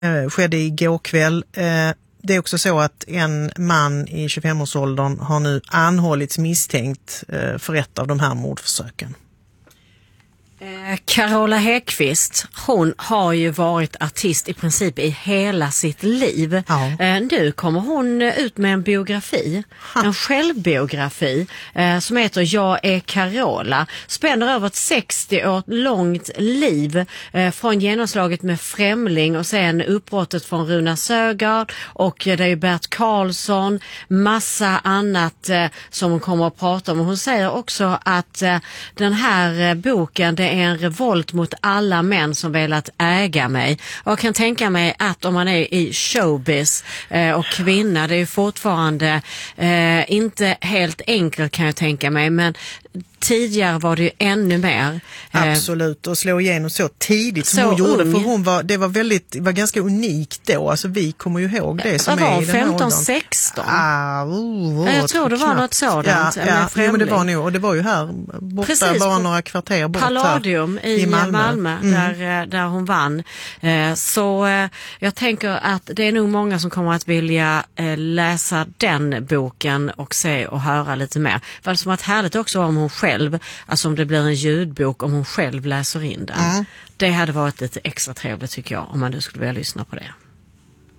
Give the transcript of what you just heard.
Skedde igår kväll. Det är också så att en man i 25-årsåldern har nu anhållits misstänkt för ett av de här mordförsöken. Carola Häggkvist, hon har ju varit artist i princip i hela sitt liv. Ja. Nu kommer hon ut med en biografi, en självbiografi som heter Jag är Carola. Spänner över ett 60 år långt liv från genomslaget med Främling och sen uppbrottet från Runa Sögaard och det är Bert Karlsson, massa annat som hon kommer att prata om. Hon säger också att den här boken, det är en revolt mot alla män som velat äga mig. Och jag kan tänka mig att om man är i showbiz och kvinna, det är ju fortfarande inte helt enkelt kan jag tänka mig, men tidigare var det ju ännu mer. Absolut, och slå igenom så tidigt som så hon gjorde, ung. för hon var ganska unikt då. Alltså vi kommer ju ihåg det som var är i den här 15-16? Jag tror det var något sådant. Ja, men det var nog, och det var ju här borta, precis, bara några kvarter bort Palladium här, i Malmö där hon vann. Så jag tänker att det är nog många som kommer att vilja läsa den boken och se och höra lite mer. För det som att härligt också om hon själv, alltså om det blir en ljudbok, om hon själv läser in den. Det hade varit lite extra trevligt tycker jag, om man nu skulle vilja lyssna på det.